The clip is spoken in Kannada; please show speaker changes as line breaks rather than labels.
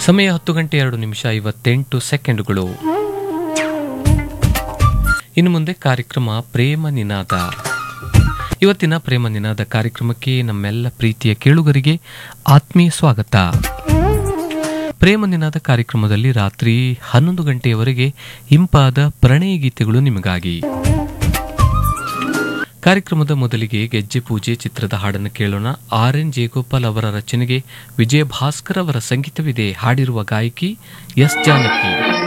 ಸಮಯ 10:02:58 ಇನ್ನು ಮುಂದೆ ಕಾರ್ಯಕ್ರಮ ಪ್ರೇಮ ನಿನಾದ. ಇವತ್ತಿನ ಪ್ರೇಮ ನಿನಾದ ಕಾರ್ಯಕ್ರಮಕ್ಕೆ ನಮ್ಮೆಲ್ಲ ಪ್ರೀತಿಯ ಕೇಳುಗರಿಗೆ ಆತ್ಮೀಯ ಸ್ವಾಗತ. ಪ್ರೇಮ ನಿನಾದ ಕಾರ್ಯಕ್ರಮದಲ್ಲಿ ರಾತ್ರಿ 11 ಗಂಟೆಯವರೆಗೆ ಇಂಪಾದ ಪ್ರಣಯ ಗೀತೆಗಳು ನಿಮಗಾಗಿ. ಕಾರ್ಯಕ್ರಮದ ಮೊದಲಿಗೆ ಗೆಜ್ಜೆ ಪೂಜೆ ಚಿತ್ರದ ಹಾಡನ್ನು ಕೇಳೋಣ. RN ಜಯಗೋಪಾಲ್ ಅವರ ರಚನೆಗೆ ವಿಜಯ ಭಾಸ್ಕರ್ ಅವರ ಸಂಗೀತವಿದೆ. ಹಾಡಿರುವ ಗಾಯಕಿ ಎಸ್ ಜಾನಕಿ.